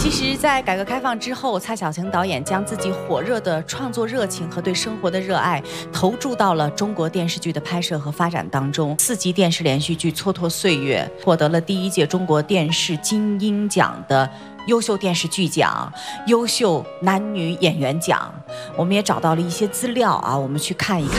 其实，在改革开放之后，蔡小晴导演将自己火热的创作热情和对生活的热爱投注到了中国电视剧的拍摄和发展当中。4集电视连续剧《蹉跎岁月》获得了第1届中国电视金鹰奖的优秀电视剧奖、优秀男女演员奖。我们也找到了一些资料啊，我们去看一看。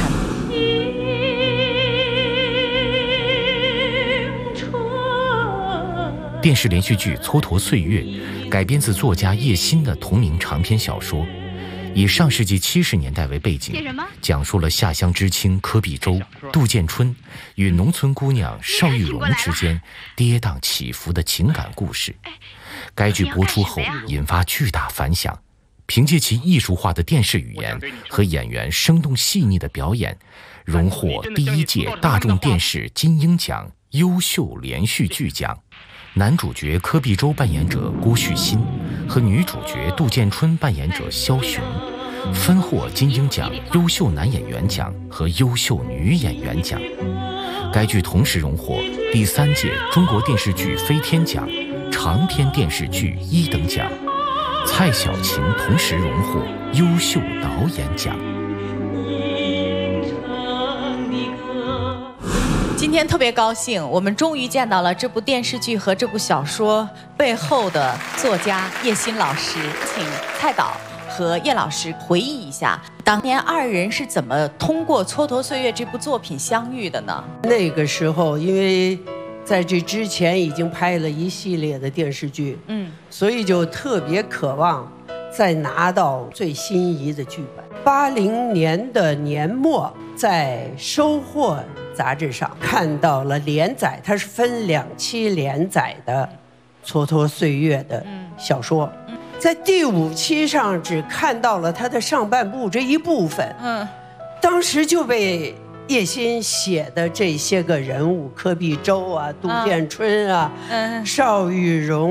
电视连续剧《蹉跎岁月》改编自作家叶欣的同名长篇小说，以上世纪70年代为背景，讲述了下乡知青柯碧洲、杜建春与农村姑娘邵玉荣之间跌宕起伏的情感故事。该剧播出后引发巨大反响，凭借其艺术化的电视语言和演员生动细腻的表演，荣获第1届大众电视金鹰奖优秀连续剧奖。男主角柯碧洲扮演者郭旭新和女主角杜建春扮演者肖雄，分获金鹰奖优秀男演员奖和优秀女演员奖。该剧同时荣获第3届中国电视剧飞天奖长篇电视剧1等奖。蔡小晴同时荣获优秀导演奖。 今天特别高兴，我们终于见到了这部电视剧和这部小说背后的作家叶欣老师，请蔡导和叶老师回忆一下，当年2人是怎么通过《蹉跎岁月》这部作品相遇的呢？ 那个时候，因为在这之前已经拍了一系列的电视剧，所以就特别渴望再拿到最心仪的剧本。80年的年末，在《收获》杂志上看到了连载，它是分2期连载的《蹉跎岁月》的小说，在第5期上只看到了它的上半部这一部分，当时就被叶欣写的这些个人物，柯碧洲啊、杜建春啊、邵玉荣